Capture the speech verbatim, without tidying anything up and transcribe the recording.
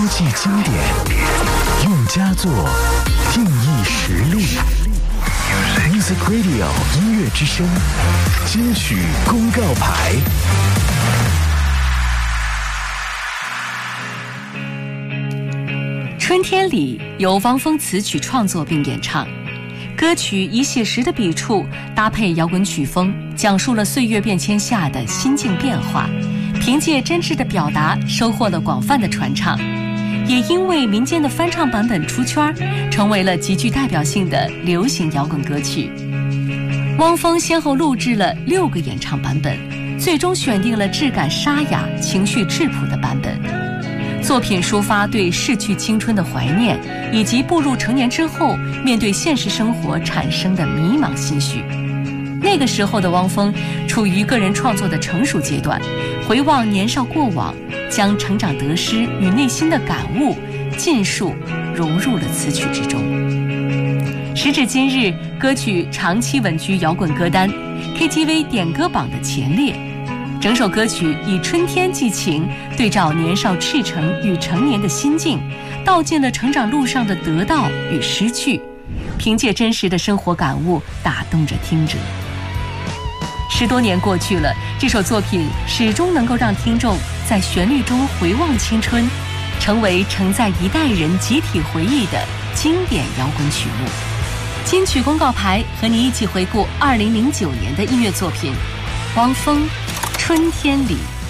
记经典，用佳作定义实力。Music Radio 音乐之声金曲公告牌。 春天里由汪峰词曲创作并演唱，歌曲以写实的笔触搭配摇滚曲风，讲述了岁月变迁下的心境变化，凭借真挚的表达收获了广泛的传唱，也因为民间的翻唱版本出圈，成为了极具代表性的流行摇滚歌曲。汪峰先后录制了六个演唱版本，最终选定了质感沙哑、情绪质朴的版本。作品抒发对逝去青春的怀念，以及步入成年之后面对现实生活产生的迷茫心绪。那个时候的汪峰处于个人创作的成熟阶段，回望年少过往，将成长得失与内心的感悟尽数融入了词曲之中。时至今日，歌曲长期稳居摇滚歌单、K T V 点歌榜的前列。整首歌曲以春天寄情对照年少赤诚与成年的心境，道尽了成长路上的得到与失去，凭借真实的生活感悟打动着听者。十多年过去了，这首作品始终能够让听众在旋律中回望青春，成为承载一代人集体回忆的经典摇滚曲目。金曲公告牌和你一起回顾二零零九年的音乐作品，汪峰《春天里》。